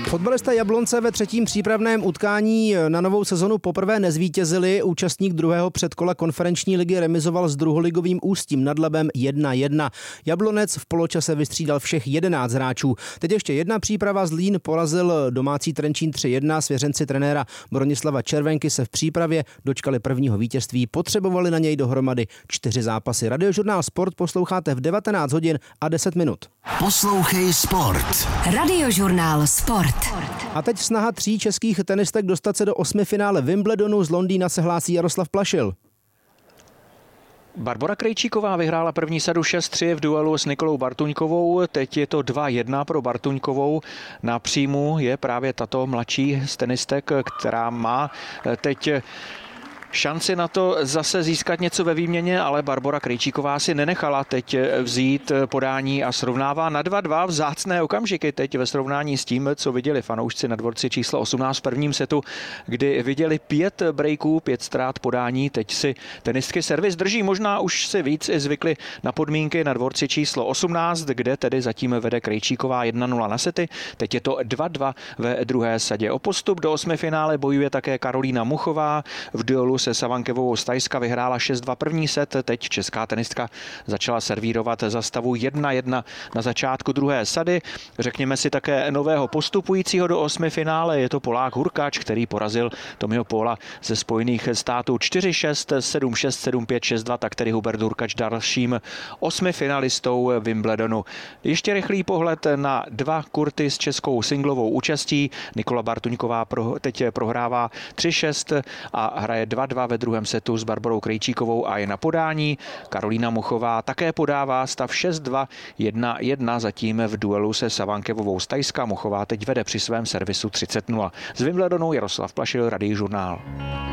Fotbalisté Jablonce ve třetím přípravném utkání na novou sezonu poprvé nezvítězili. Účastník druhého předkola konferenční ligy remizoval s druholigovým Ústím nad Labem 1-1. Jablonec v poločase vystřídal všech 11 hráčů. Teď ještě jedna příprava. Zlín porazil domácí Trenčín 3-1. Svěřenci trenéra Bronislava Červenky se v přípravě dočkali prvního vítězství. Potřebovali na něj dohromady 4 zápasy. Radiožurnál Sport posloucháte v 19 hodin a 10 minut. Poslouchej Sport. Radiožurnál Sport. A teď snaha 3 českých tenistek dostat se do 8. finále Wimbledonu. Z Londýna se hlásí Jaroslav Plašil. Barbora Krejčíková vyhrála první sadu 6-3 v duelu s Nikolou Bartuňkovou. Teď je to 2-1 pro Bartuňkovou. Na příjmu je právě tato mladší z tenistek, která má teď šanci na to zase získat něco ve výměně, ale Barbora Krejčíková si nenechala teď vzít podání a srovnává na 2-2 vzácné okamžiky teď ve srovnání s tím, co viděli fanoušci na dvorci číslo 18 v prvním setu, kdy viděli 5 breaků, 5 ztrát podání. Teď si tenistky servis drží, možná už si víc i zvykli na podmínky na dvorci číslo 18, kde tedy zatím vede Krejčíková 1-0 na sety. Teď je to 2-2 ve druhé sadě. O postup do 8. finále bojuje také Karolína Muchová. V duelu se Savankevovou z Thajska vyhrála 6-2 první set. Teď česká tenistka začala servírovat za stavu 1-1 na začátku druhé sady. Řekněme si také nového postupujícího do 8. finále. Je to Polák Hurkač, který porazil Tomiho Póla ze Spojených států 4-6, 7-6, 7-5, 6-2. Tak tedy Hubert Hurkač dalším 8. finalistou Wimbledonu. Ještě rychlý pohled na 2 kurty s českou singlovou účastí. Nikola Bartuňková teď prohrává 3-6 a hraje 2-2 ve druhém setu s Barborou Krejčíkovou a je na podání. Karolína Muchová také podává stav 6-2, 1-1 zatím v duelu se Savankevovou z Thajska. Muchová teď vede při svém servisu 30-0. Z Wimbledonu Jaroslav Plašil, Radiožurnál.